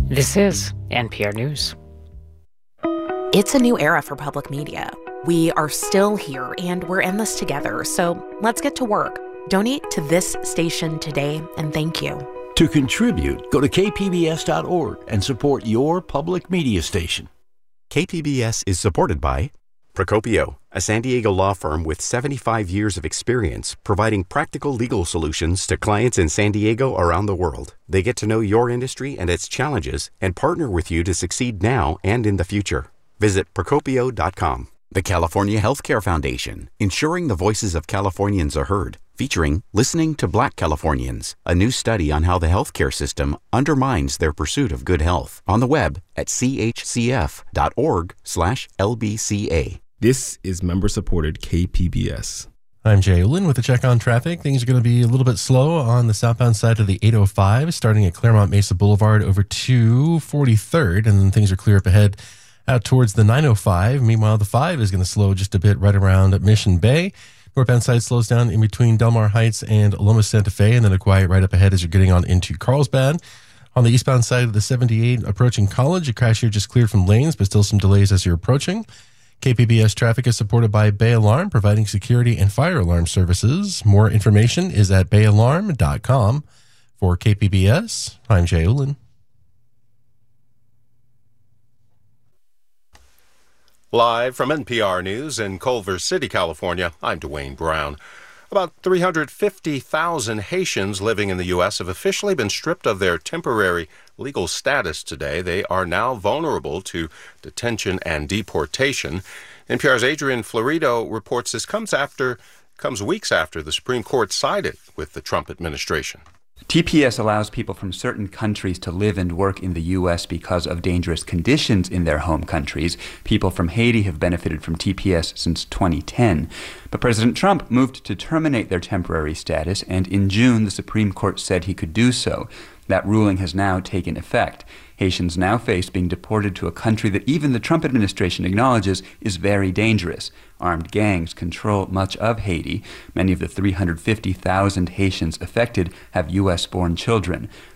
This is NPR News. It's a new era for public media. We are still here, and we're in this together, so let's get to work. Donate to this station today, and thank you. To contribute, go to kpbs.org and support your public media station. KPBS is supported by Procopio, a San Diego law firm with 75 years of experience providing practical legal solutions to clients in San Diego around the world. They get to know your industry and its challenges and partner with you to succeed now and in the future. Visit Procopio.com. The California Healthcare Foundation, ensuring the voices of Californians are heard, featuring Listening to Black Californians, a new study on how the healthcare system undermines their pursuit of good health. On the web at chcf.org/LBCA. This is member-supported KPBS. I'm Jay Olin with a check on traffic. Things are going to be a little bit slow on the southbound side of the 805, starting at Claremont Mesa Boulevard over to 43rd, and then things are clear up ahead out towards the 905. Meanwhile, the 5 is going to slow just a bit right around Mission Bay. Northbound side slows down in between Del Mar Heights and Loma Santa Fe, and then a quiet right up ahead as you're getting on into Carlsbad. On the eastbound side of the 78 approaching College, a crash here just cleared from lanes, but still some delays as you're approaching. KPBS traffic is supported by Bay Alarm, providing security and fire alarm services. More information is at bayalarm.com. For KPBS, I'm Jay Olin. Live from NPR News in Culver City, California, I'm Dwayne Brown. About 350,000 Haitians living in the U.S. have officially been stripped of their temporary legal status today. They are now vulnerable to detention and deportation. NPR's Adrian Florido reports this comes weeks after the Supreme Court sided with the Trump administration. TPS allows people from certain countries to live and work in the U.S. because of dangerous conditions in their home countries. People from Haiti have benefited from TPS since 2010. But President Trump moved to terminate their temporary status, and in June, the Supreme Court said he could do so. That ruling has now taken effect. Haitians now face being deported to a country that even the Trump administration acknowledges is very dangerous. Armed gangs control much of Haiti. Many of the 350,000 Haitians affected have U.S.-born children.